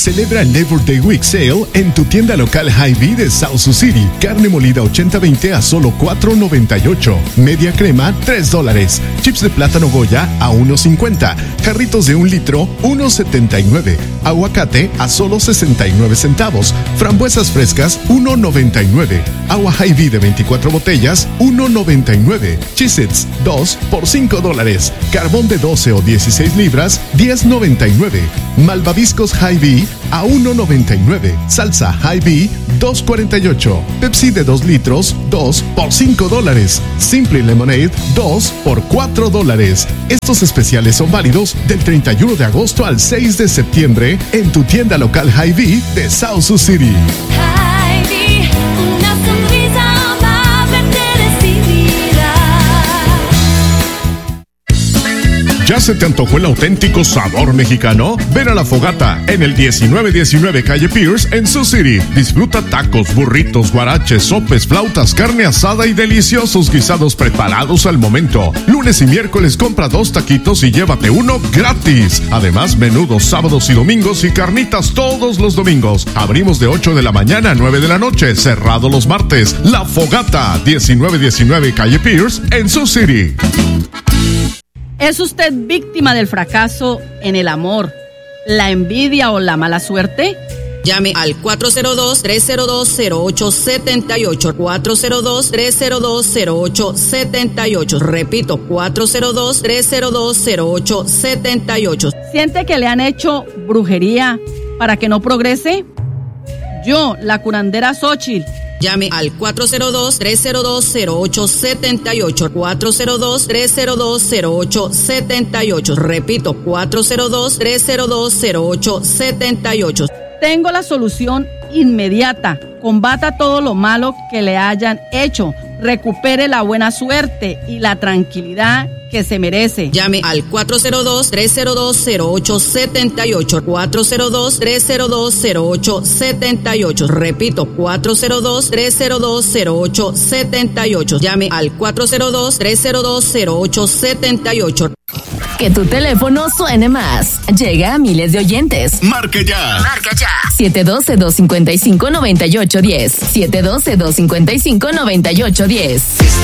Celebra el Labor Day Week Sale en tu tienda local Hy-Vee de South Sioux City. Carne molida 80-20 a solo $4.98. Media crema, $3. Chips de plátano Goya a $1.50. Jarritos de 1 litro, $1.79. Aguacate a solo 69 centavos. Frambuesas frescas, $1.99. Agua Hy-Vee de 24 botellas, $1.99. Cheez-Its, 2 por $5. Carbón de 12 o 16 libras, $10.99. Malvaviscos Hy-Vee a $1.99. Salsa Hy-Vee, $2.48. Pepsi de 2 litros, 2 por $5. Simply Lemonade, 2 por $4. Estos especiales son válidos del 31 de agosto al 6 de septiembre en tu tienda local Hy-Vee de South Sioux City. Hy-Vee, una sonrisa amablemente recibida. ¿Ya se te antojó el auténtico sabor mexicano? Ven a La Fogata en el 1919 Calle Pierce en Sioux City. Disfruta tacos, burritos, guaraches, sopes, flautas, carne asada y deliciosos guisados preparados al momento. Lunes y miércoles compra 2 taquitos y llévate uno gratis. Además, menudos sábados y domingos y carnitas todos los domingos. Abrimos de 8 de la mañana a 9 de la noche, cerrado los martes. La Fogata, 1919 Calle Pierce en Sioux City. ¿Es usted víctima del fracaso en el amor, la envidia o la mala suerte? Llame al 402-302-0878, 402-302-0878. Repito, 402-302-0878. ¿Siente que le han hecho brujería para que no progrese? Yo, la curandera Xóchitl. Llame al 402-302-0878, 402-302-0878. Repito, 402-302-0878. Tengo la solución inmediata. Combata todo lo malo que le hayan hecho. Recupere la buena suerte y la tranquilidad que se merece. Llame al 402-302-0878, 402-302-0878. Repito, 402-302-0878. Llame al 402-302-0878. Que tu teléfono suene más. Llega a miles de oyentes. ¡Marque ya! ¡Marca ya! 712-255-9810. 712-255-9810.